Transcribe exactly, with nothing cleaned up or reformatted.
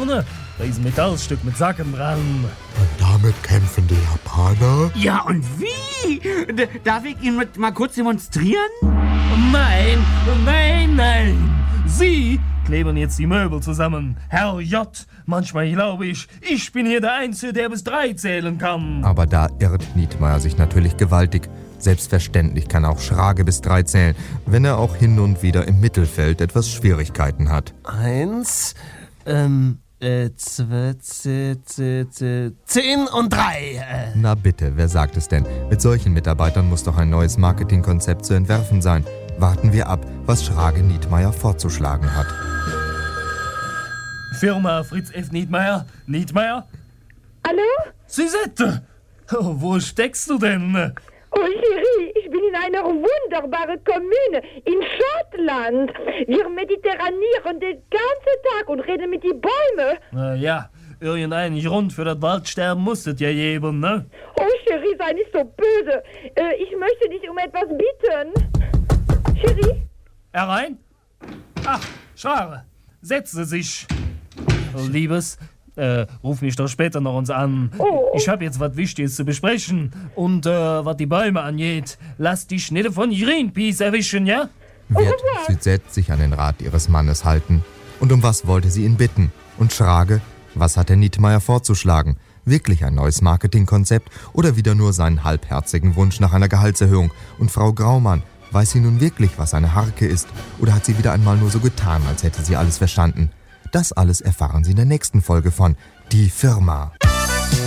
vorne. Da ist ein Metallstück mit Sacken dran. Und damit kämpfen die Japaner? Ja, und wie? D- darf ich Ihnen mal kurz demonstrieren? Nein, nein, nein. Sie kleben jetzt die Möbel zusammen. Herr J., manchmal glaube ich, ich bin hier der Einzige, der bis drei zählen kann. Aber da irrt Nietmeyer sich natürlich gewaltig. Selbstverständlich kann auch Schrage bis drei zählen, wenn er auch hin und wieder im Mittelfeld etwas Schwierigkeiten hat. Eins, ähm, äh, zwei, zehn, zehn und drei. Äh. Na bitte, wer sagt es denn? Mit solchen Mitarbeitern muss doch ein neues Marketingkonzept zu entwerfen sein. Warten wir ab, was Schrage Nietmeyer vorzuschlagen hat. Firma Fritz F. Nietmeyer. Nietmeyer? Hallo? Suzette! Oh, wo steckst du denn? Oh, Chérie, ich bin in einer wunderbaren Kommune in Schottland. Wir mediterranieren den ganzen Tag und reden mit den Bäumen. Na ja, irgendeinen Grund für das Waldsterben musstet ja geben, ne? Oh, Chérie, sei nicht so böse. Äh, ich möchte dich um etwas bitten. Chérie? Herein? Ach, Schrage, setze sich. Oh, Liebes, äh, ruf mich doch später noch uns an. Oh. Ich hab jetzt was Wichtiges zu besprechen. Und, äh, was die Bäume angeht, lass dich nicht von Greenpeace erwischen, ja? Wird Suzette sich an den Rat ihres Mannes halten? Und um was wollte sie ihn bitten? Und Schrage, was hat der Nietmeyer vorzuschlagen? Wirklich ein neues Marketingkonzept oder wieder nur seinen halbherzigen Wunsch nach einer Gehaltserhöhung? Und Frau Graumann, weiß sie nun wirklich, was eine Harke ist? Oder hat sie wieder einmal nur so getan, als hätte sie alles verstanden? Das alles erfahren Sie in der nächsten Folge von Die Firma.